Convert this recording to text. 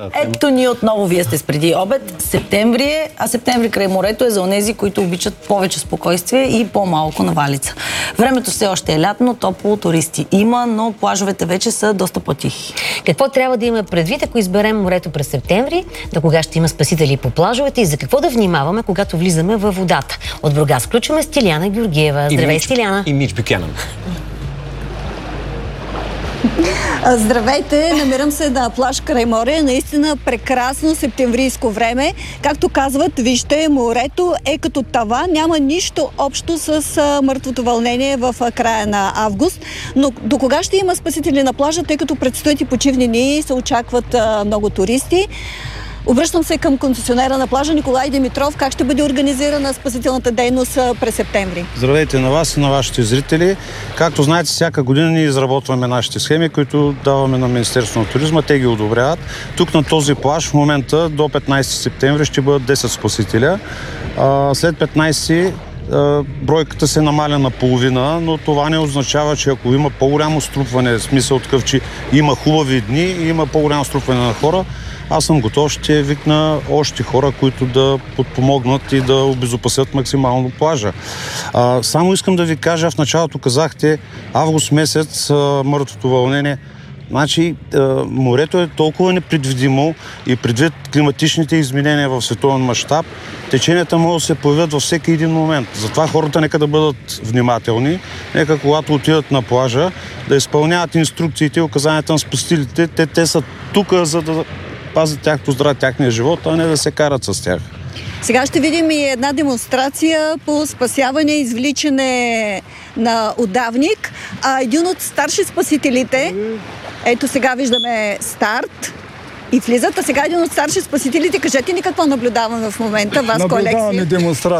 Ето ни отново, вие сте с преди обед. Септември е, а септември край морето е за онези, които обичат повече спокойствие и по-малко навалица. Времето все още е лятно, топло, туристи има, но плажовете вече са доста по-тихи. Какво трябва да има предвид, ако изберем морето през септември? До кога ще има спасители по плажовете и за какво да внимаваме, когато влизаме във водата? От Бургас включваме Стиляна Георгиева. Здравей, Стиляна! И Мич Бюкенън. Здравейте, намирам се на плаж край море. Наистина прекрасно септемврийско време. Както казват, вижте, морето е като тава. Няма нищо общо с мъртвото вълнение в края на август. Но до кога ще има спасители на плажа, тъй като предстоят и почивни дни и се очакват много туристи? Обръщам се към концесионера на плажа Николай Димитров. Как ще бъде организирана спасителната дейност през септември? Здравейте на вас и на вашите зрители. Както знаете, всяка година ние изработваме нашите схеми, които даваме на Министерството на туризма. Те ги одобряват. Тук на този плаж в момента до 15 септември ще бъдат 10 спасителя. След 15 бройката се намаля на половина, но това не означава, че ако има по-голямо струпване, в смисъл такъв, че има хубави дни и има по-голямо струпване на хора, аз съм готов, ще викна още хора, които да подпомогнат и да обезопасят максимално плажа. Само искам да ви кажа, в началото казахте август месец, мъртвото вълнение. Значи, морето е толкова непредвидимо и предвид климатичните изменения в световен мащаб, теченията могат да се появят във всеки един момент. Затова хората нека да бъдат внимателни, нека когато отидат на плажа, да изпълняват инструкциите и указанията на спасителите. Те са тук, за да пазят тяхното здраве, тяхния живот, а не да се карат с тях. Сега ще видим и една демонстрация по спасяване и извличане на удавник. Един от старши спасителите, ето сега виждаме старт и влизат, а сега един от старши спасителите, кажете ни какво наблюдаваме в момента, вас, колеги. Наблюдаваме демонстрация.